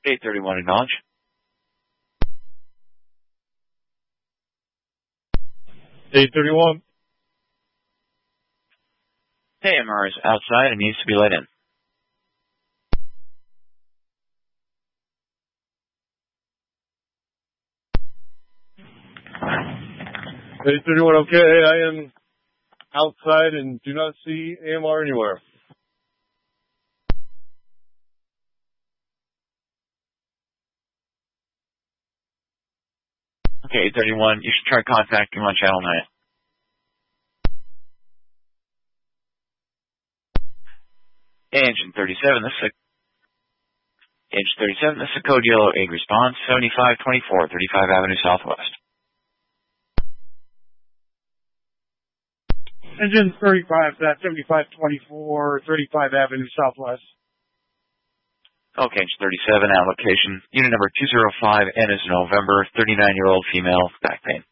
831 acknowledge. $831. Hey, MR is outside and needs to be let in. $831, okay, I am outside and do not see AMR anywhere. Okay, 831, you should try contacting him on channel 9. Engine 37, this is a code yellow 8 response, 7524, 35 Avenue Southwest. Engine 35, that's 7524, 35 Avenue Southwest. Okay, engine 37, at location, unit number 205, N is November, 39-year-old female, back pain.